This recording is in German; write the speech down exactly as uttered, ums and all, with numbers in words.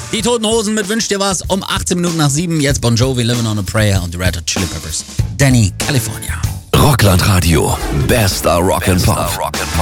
Die Toten Hosen mit Wünsch dir was um achtzehn Minuten nach sieben. Jetzt Bon Jovi, Living on a Prayer und die Red Hot Chili Peppers. Danny, California. Rockland Radio. Bester Rock and Pop.